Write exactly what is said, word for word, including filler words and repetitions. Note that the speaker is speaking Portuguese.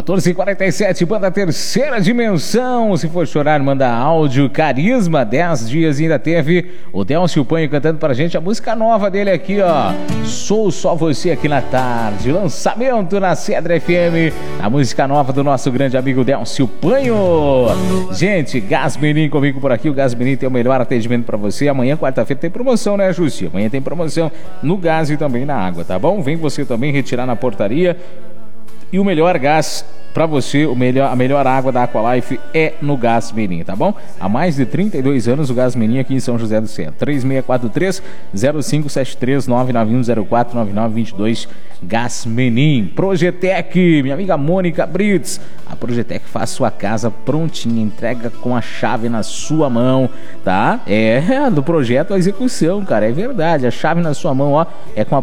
quatorze e quarenta e sete, banda Terceira Dimensão. Se for chorar, manda áudio. Carisma, dez dias e ainda teve o Delcio Panho cantando pra gente a música nova dele aqui, ó. Sou Só Você Aqui na Tarde. Lançamento na Cedra F M. A música nova do nosso grande amigo Delcio Panho. Gente, Gás Mirim comigo por aqui. O Gás Mirim tem o melhor atendimento pra você. Amanhã, quarta-feira, tem promoção, né, Justi? Amanhã tem promoção no gás e também na água, tá bom? Vem você também retirar na portaria. E o melhor gás para você, o melhor, a melhor água da Aqualife é no Gás Mirim, tá bom? Há mais de trinta e dois anos o Gás Mirim aqui em São José do Centro. três seis quatro três, zero cinco sete três, nove nove um zero quatro, nove nove dois dois. Gás Mirim. Projetec, minha amiga Mônica Brits. A Projetec faz sua casa prontinha, entrega com a chave na sua mão, tá? É, do projeto à execução, cara, é verdade. A chave na sua mão, ó, é com a